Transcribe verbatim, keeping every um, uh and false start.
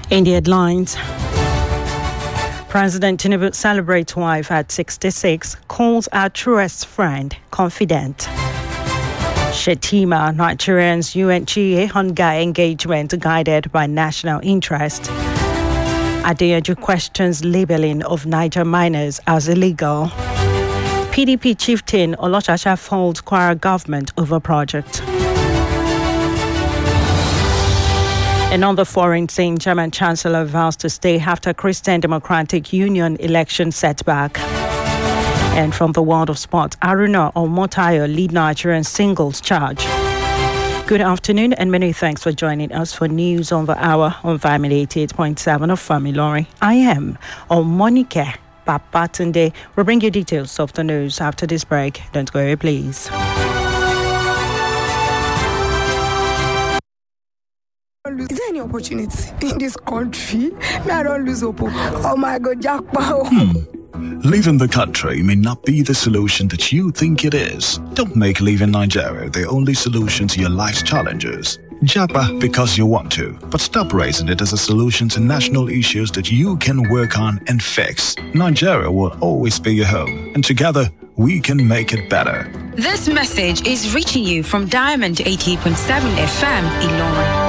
In the headlines, President Tinubu celebrates wife at sixty-six, calls our truest friend confident. Shetima, Nigerians U N G A hunger engagement guided by national interest. Adeyanju questions labeling of Niger miners as illegal. P D P chieftain Olochacha faults Kwara government over project. Another foreign saying German Chancellor vows to stay after Christian Democratic Union election setback. And from the world of sport, Aruna Omotayo lead Nigerian singles charge. Good afternoon and many thanks for joining us for news on the hour on Family eighty-eight point seven of Familori. I am Omonike Papatunde. We'll bring you details of the news after this break. Don't go away, please. Is there any opportunity in this country? May I don't lose hope. Oh my God, jackpot. Hmm. Leaving the country may not be the solution that you think it is. Don't make leaving Nigeria the only solution to your life's challenges. Japa because you want to, but stop raising it as a solution to national issues that you can work on and fix. Nigeria will always be your home, and together we can make it better. This message is reaching you from Diamond eighty-eight point seven F M Ilorin.